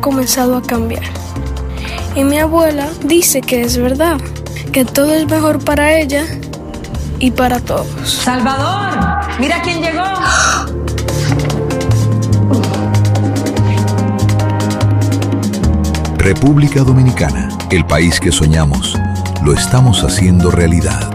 comenzado a cambiar. Y mi abuela dice que es verdad, que todo es mejor para ella y para todos. ¡Salvador! ¡Mira quién llegó! República Dominicana, el país que soñamos, lo estamos haciendo realidad.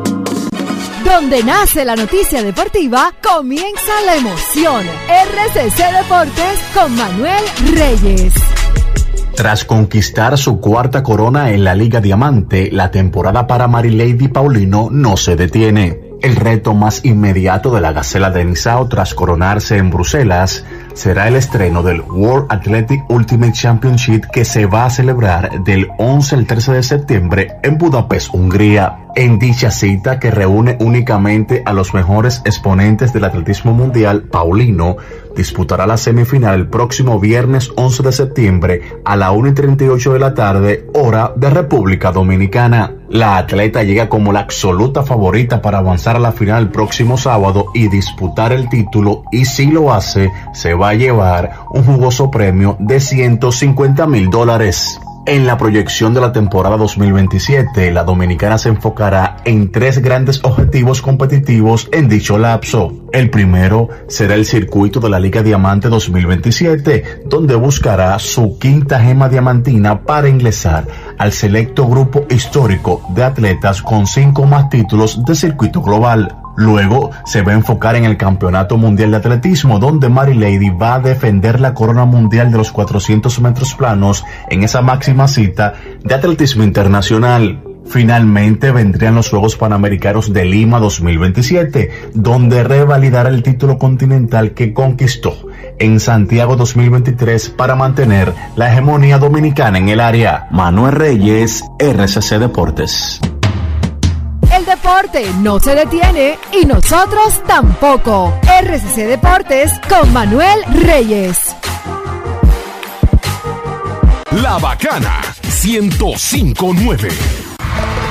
Donde nace la noticia deportiva, comienza la emoción. RCC Deportes con Manuel Reyes. Tras conquistar su cuarta corona en la Liga Diamante, la temporada para Marilady Paulino no se detiene. El reto más inmediato de la Gacela de Nizao tras coronarse en Bruselas será el estreno del World Athletic Ultimate Championship, que se va a celebrar del 11 al 13 de septiembre en Budapest, Hungría. En dicha cita, que reúne únicamente a los mejores exponentes del atletismo mundial, Paulino disputará la semifinal el próximo viernes 11 de septiembre a la 1:38 de la tarde, hora de República Dominicana. La atleta llega como la absoluta favorita para avanzar a la final el próximo sábado y disputar el título, y si lo hace, se va a llevar un jugoso premio de $150,000. En la proyección de la temporada 2027, la dominicana se enfocará en 3 grandes objetivos competitivos en dicho lapso. El primero será el circuito de la Liga Diamante 2027, donde buscará su 5ª gema diamantina para ingresar al selecto grupo histórico de atletas con 5 más títulos de circuito global. Luego se va a enfocar en el Campeonato Mundial de Atletismo, donde Marilady va a defender la corona mundial de los 400 metros planos en esa máxima cita de atletismo internacional. Finalmente vendrían los Juegos Panamericanos de Lima 2027, donde revalidará el título continental que conquistó en Santiago 2023 para mantener la hegemonía dominicana en el área. Manuel Reyes, RCC Deportes. El deporte no se detiene y nosotros tampoco. RCC Deportes con Manuel Reyes. La Bacana 105.9.